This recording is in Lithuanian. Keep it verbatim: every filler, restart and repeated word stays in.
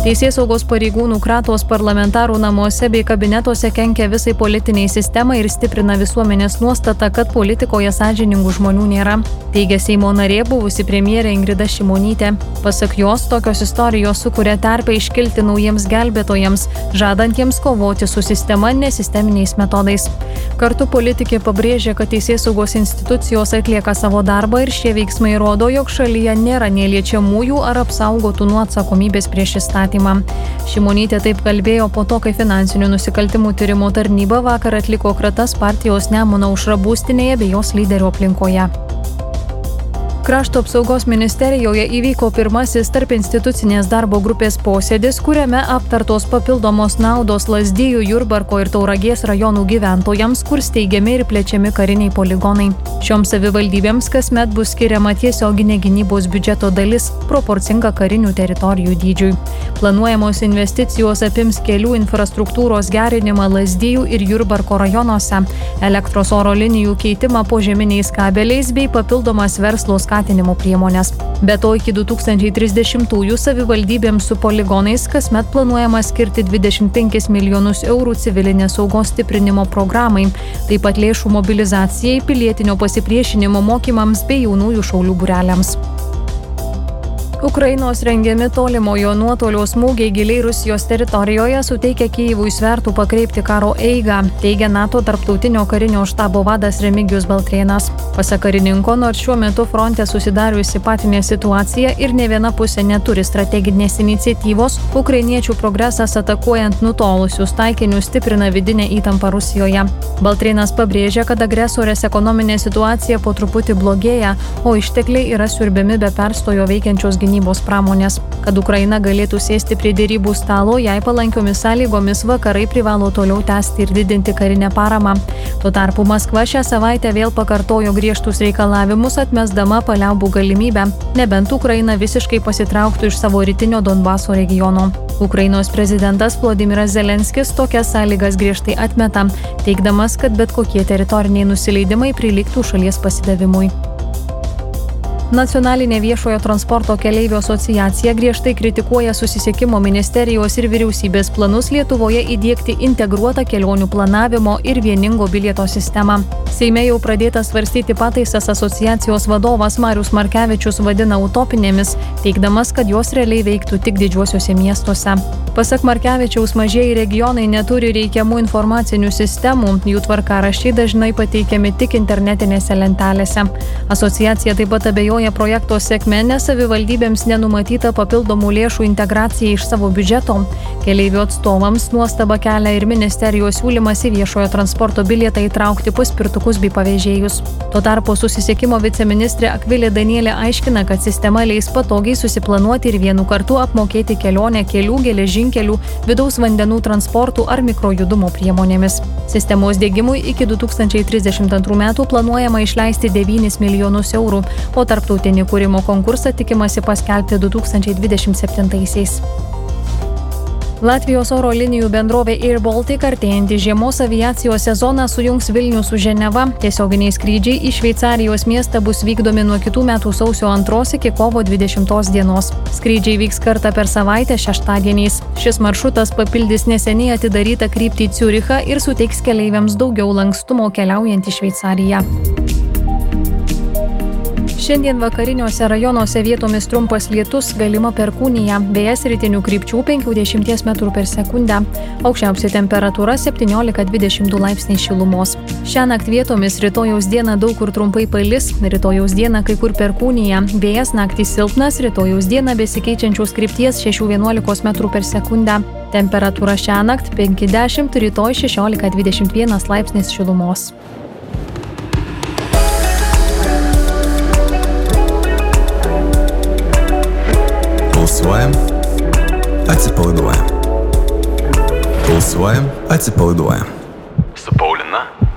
Teisėsaugos pareigūnų kratos parlamentarų namuose bei kabinetuose kenkia visai politiniai sistemai ir stiprina visuomenės nuostatą, kad politikoje sąžiningų žmonių nėra, teigia Seimo narė buvusi premjerė Ingrida Šimonytė. Pasak jos, tokios istorijos sukuria terpę iškilti naujiems gelbėtojams, žadantiems kovoti su sistema nesisteminiais metodais. Kartu politikė pabrėžė, kad teisėsaugos institucijos atlieka savo darbą ir šie veiksmai rodo, jog šalyje nėra neliečiamųjų ar apsaugotų nuo atsakomybės prieš įstatymą. Šimonytė taip kalbėjo po to, kai finansinių nusikaltimų tyrimo tarnyba vakar atliko kratas partijos Nemuno aušra būstinėje bei jos lyderio aplinkoje. Krašto apsaugos ministerijoje įvyko pirmasis tarp institucinės darbo grupės posėdis, kuriame aptartos papildomos naudos Lazdijų, Jurbarko ir Tauragės rajonų gyventojams, kur steigiami ir plečiami kariniai poligonai. Šioms savivaldybėms kasmet bus skiriama tiesioginė gynybos biudžeto dalis, proporcinga karinių teritorijų dydžiui. Planuojamos investicijos apims kelių infrastruktūros gerinimą Lazdijų ir Jurbarko rajonuose, elektros oro linijų keitimą požeminiais kabeliais bei papildomas verslo skatinimo priemonės. Be to, iki du tūkstančiai trisdešimtųjų savivaldybėms su poligonais kasmet planuojama skirti dvidešimt penkis milijonus eurų civilinės saugos stiprinimo programai, taip pat lėšų mobilizacijai, pilietinio pasipriešinimo mokymams bei jaunųjų šaulių būreliams. Ukrainos rengiami tolimojo nuotolio smūgiai giliai Rusijos teritorijoje suteikia Kyjivui svertų pakreipti karo eigą, teigia NATO tarptautinio karinio štabo vadas Remigijus Baltrėnas. Pasak karininko, nors šiuo metu fronte susidariusi patinė situacija ir ne viena pusė neturi strateginės iniciatyvos, ukrainiečių progresas atakuojant nutolusius taikinius stiprina vidinę įtampą Rusijoje. Baltrėnas pabrėžia, kad agresorės ekonominė situacija po truputį blogėja, o ištekliai yra siurbiami be perstojo veikiančios gynybos pramonės. Kad Ukraina galėtų sėsti prie dėrybų stalo, jai palankiomis sąlygomis vakarai privalo toliau tęsti ir didinti karinę paramą. Tuo tarpu Maskva šią savaitę vėl pakartojo griežtus reikalavimus, atmesdama paliaubų galimybę, nebent Ukraina visiškai pasitrauktų iš savo rytinio Donbaso regiono. Ukrainos prezidentas Volodymyras Zelenskis tokias sąlygas griežtai atmeta, teigdamas, kad bet kokie teritoriniai nusileidimai prilygtų šalies pasidavimui. Nacionalinė viešojo transporto keleivių asociacija griežtai kritikuoja susisiekimo ministerijos ir vyriausybės planus Lietuvoje įdiegti integruotą kelionių planavimo ir vieningo bilieto sistemą. Seime jau pradėta svarstyti pataisas asociacijos vadovas Marius Markevičius vadina utopinėmis, teigdamas, kad jos realiai veiktų tik didžiuosiuose miestuose. Pasak Markevičiaus, mažieji regionai neturi reikiamų informacinių sistemų, jų tvarkaraščiai dažnai pateikiami tik internetinėse lentelėse. Asociacija taip pat abejoja projekto sėkme, nes savivaldybėms nenumatyta papildomų lėšų integracijai iš savo biudžeto. Keleivių atstovams nuostaba kelia ir ministerijos siūlymas į viešojo transporto bilietą įtraukti paspirtukus bei pavėžėjus. Tuo tarpu susisiekimo viceministrė Akvilė Danielė aiškina, kad sistema leis patogiai susiplanuoti ir vienu kartu apmokėti kelionę kelių, geležinkelių, vidaus vandenų transportų ar mikrojudumo priemonėmis. Sistemos diegimui iki du tūkstančiai trisdešimt antrų metų planuojama išleisti devynis milijonus eurų, o tarptautinį kūrimo konkursą tikimasi paskelbti du tūkstančiai dvidešimt septintaisiais. Latvijos oro linijų bendrovė Air Baltic artėjantį žiemos aviacijos sezoną sujungs Vilnių su Ženeva. Tiesioginiai skrydžiai į Šveicarijos miestą bus vykdomi nuo kitų metų sausio antros iki kovo dvidešimtos dienos. Skrydžiai vyks kartą per savaitę šeštadieniais. Šis maršrutas papildys neseniai atidarytą kryptį į Ciurichą ir suteiks keleiviams daugiau lankstumo keliaujant į Šveicariją. Šiandien vakariniuose rajonuose vietomis trumpas lietus, galima perkūnija, vėjas rytinių krypčių penkiasdešimt metrų per sekundę. Aukščiausia temperatūra septyniolika dvidešimt du laipsniai šilumos. Šiąnakt vietomis rytojaus dieną daug kur trumpai palis, rytojaus dieną kai kur perkūnija, vėjas naktį silpnas, rytojaus dieną besikeičiančios krypties šeši vienuolika metrų per sekundę. Temperatūra šiąnakt penki dešimt, rytoj šešiolika dvidešimt vienas laipsnis šilumos. Pulsuojam, atsipalaiduojam. Pulsuojam, atsipalaiduojam. Su Paulina